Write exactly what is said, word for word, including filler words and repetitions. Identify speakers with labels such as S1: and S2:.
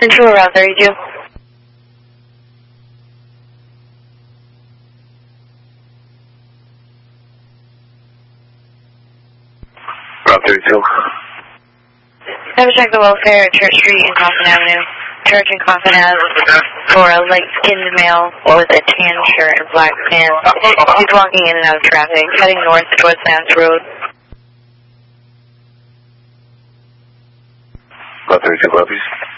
S1: Central Route thirty-two.
S2: Route thirty-two.
S1: Have a check the welfare at Church Street and Coffin Avenue. Church and Coffin Ave for a light-skinned male with a tan shirt and black pants. He's walking in and out of traffic, heading north towards Mass Road.
S2: Route thirty-two, copies.